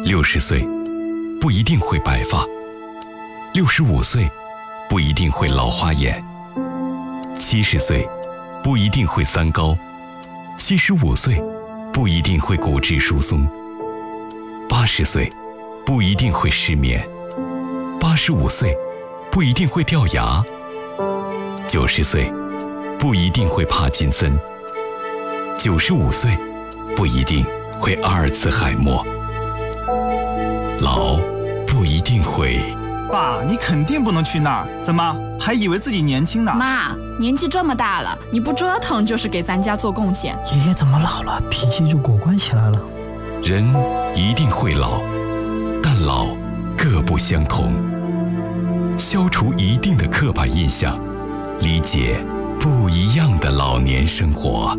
60岁不一定会白发，65岁不一定会老花眼，70岁不一定会三高，75岁不一定会骨质疏松，80岁不一定会失眠，85岁不一定会掉牙，90岁不一定会帕金森，95岁不一定会阿尔茨海默，老不一定会。 爸，你肯定不能去那儿，怎么还以为自己年轻呢？ 妈，年纪这么大了，你不折腾就是给咱家做贡献。 爷爷怎么老了，脾气就果断起来了？ 人一定会老，但老各不相同。消除一定的刻板印象，理解不一样的老年生活。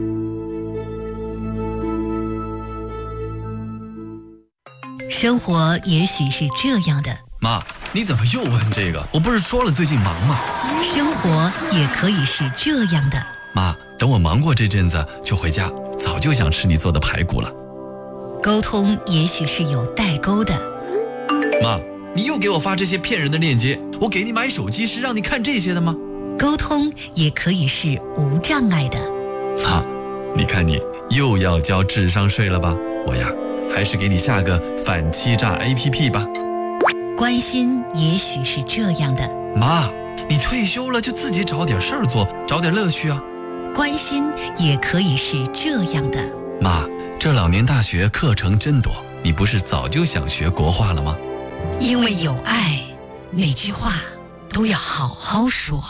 生活也许是这样的。 妈，你怎么又问这个？我不是说了最近忙吗？ 生活也可以是这样的。 妈，等我忙过这阵子就回家，早就想吃你做的排骨了。 沟通也许是有代沟的。 妈，你又给我发这些骗人的链接，我给你买手机是让你看这些的吗？ 沟通也可以是无障碍的。 妈，你看你又要交智商税了吧？我呀，还是给你下个反欺诈 APP 吧。 关心也许是这样的。 妈，你退休了就自己找点事儿做，找点乐趣啊。 关心也可以是这样的。 妈，这老年大学课程真多，你不是早就想学国画了吗？ 因为有爱，每句话都要好好说。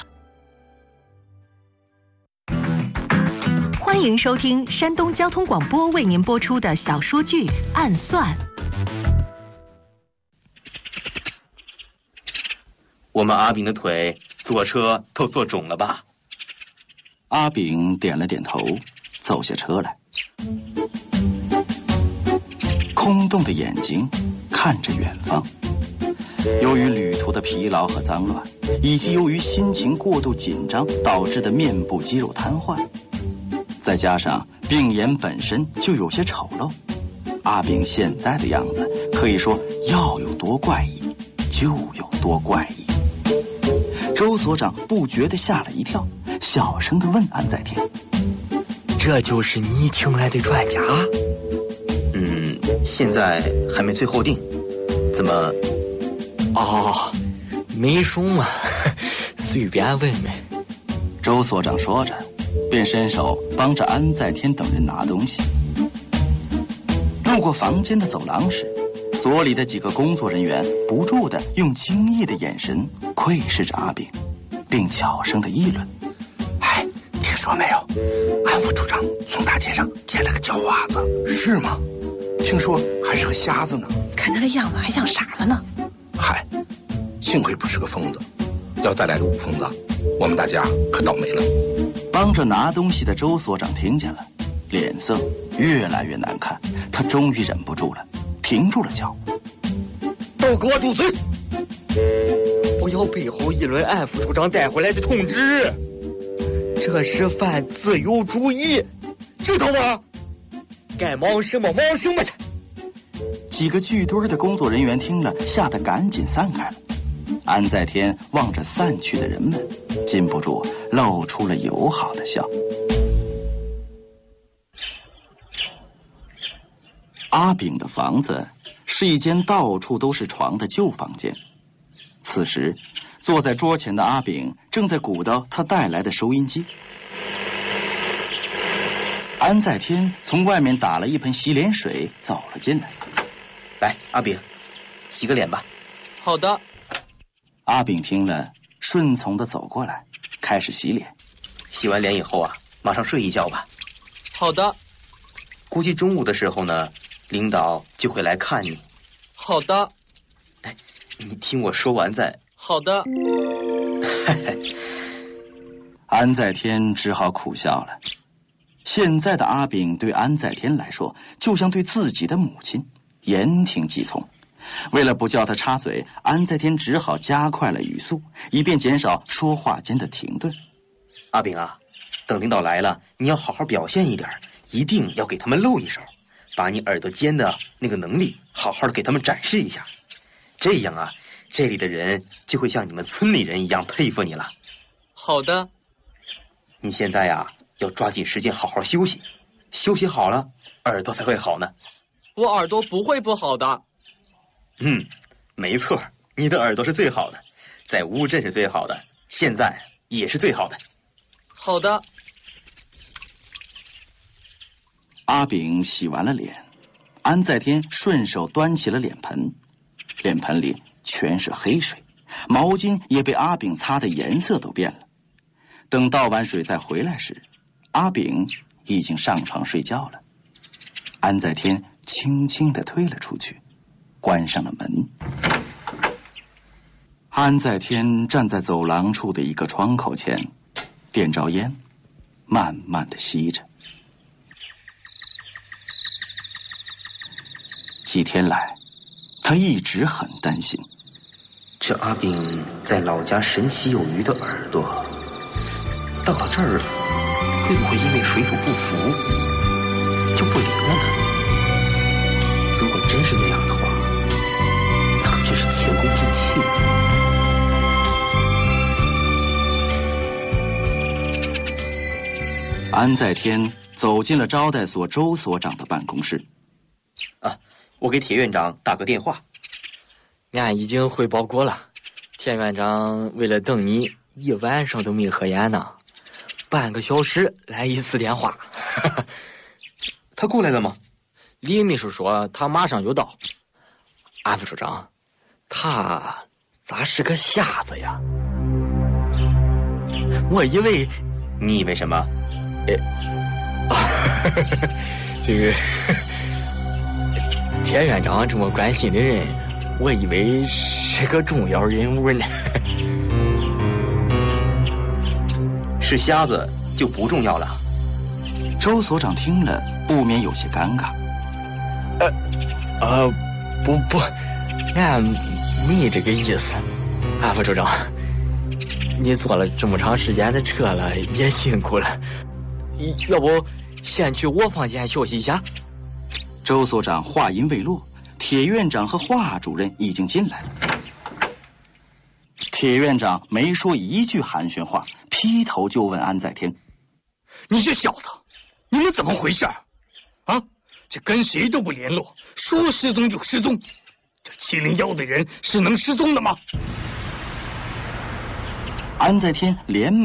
欢迎收听山东交通广播为您播出的小说剧《暗算》。 我们阿炳的腿坐车都坐肿了吧？ 阿炳点了点头，走下车来，空洞的眼睛看着远方。由于旅途的疲劳和脏乱，以及由于心情过度紧张导致的面部肌肉瘫痪，再加上病眼本身就有些丑陋，阿炳现在的样子可以说要有多怪异就有多怪异。周所长不觉地吓了一跳，小声地问安在天：“ 这就是你请来的专家？”“ 现在还没最后定，怎么？”“ 哦，没什么，随便问问。” 周所长说着，便伸手帮着安在天等人拿东西。路过房间的走廊时，所里的几个工作人员不住地用惊异的眼神窥视着阿炳，并悄声地议论：“ 哎，听说没有？安副处长从大街上捡了个脚袜子，是吗？听说还是个瞎子呢。 看他的样子还像傻子呢。 嗨，幸亏不是个疯子，要再来个武疯子，我们大家可倒霉了。” 帮着拿东西的周所长听见了，脸色越来越难看，他终于忍不住了，停住了脚。 “都给我住嘴！不要背后议论安副处长带回来的通知，这是犯自由主义，知道吗？该忙什么忙什么去。” 几个聚堆的工作人员听了，吓得赶紧散开了。安在天望着散去的人们，禁不住露出了友好的笑。阿炳的房子是一间到处都是床的旧房间。此时，坐在桌前的阿炳正在鼓捣他带来的收音机。安在天从外面打了一盆洗脸水走了进来。 “来，阿炳，洗个脸吧。”“ 好的。” 阿炳听了，顺从地走过来，开始洗脸。 洗完脸以后啊，马上睡一觉吧。 “好的。”“ 估计中午的时候呢，领导就会来看你。”“ 好的。”“ 哎，你听我说完再。”“ 好的。” 安在天只好苦笑了。现在的阿炳对安在天来说，就像对自己的母亲，言听计从。为了不叫他插嘴，安在天只好加快了语速，以便减少说话间的停顿。 “阿炳啊，等领导来了，你要好好表现一点，一定要给他们露一手。 把你耳朵尖的那个能力好好的给他们展示一下，这样啊，这里的人就会像你们村里人一样佩服你了。 好的。 你现在呀，要抓紧时间好好休息，休息好了，耳朵才会好呢。 我耳朵不会不好的。 没错，你的耳朵是最好的，在乌镇是最好的，现在也是最好的。 好的。 阿炳洗完了脸，安在天顺手端起了脸盆，脸盆里全是黑水，毛巾也被阿炳擦的颜色都变了。等倒完水再回来时，阿炳已经上床睡觉了。安在天轻轻地推了出去，关上了门。安在天站在走廊处的一个窗口前，点着烟，慢慢地吸着。几天来，他一直很担心， 这阿炳在老家神奇有余的耳朵，到了这儿会不会因为水土不服就不灵了呢？如果真是那样的话，那可真是前功尽弃了。安在天走进了招待所周所长的办公室。 我给铁院长打个电话。 俺已经汇报过了，铁院长为了等你一晚上都没合眼呢，半个小时来一次电话。 他过来了吗？ 李秘书说他马上就到。安副处长，他咋是个瞎子呀？我以为…… 你以为什么？ 这个铁院长这么关心的人，我以为是个重要人物呢。 是瞎子就不重要了。 周所长听了不免有些尴尬。 不，俺没这个意思。安副处长，你坐了这么长时间的车了，也辛苦了，要不先去我房间休息一下？ 周所长话音未落，铁院长和华主任已经进来了。铁院长没说一句寒暄话，劈头就问安在天：“ 你这小子，你们怎么回事啊？这跟谁都不联络，说失踪就失踪，这701的人是能失踪的吗？” 安在天连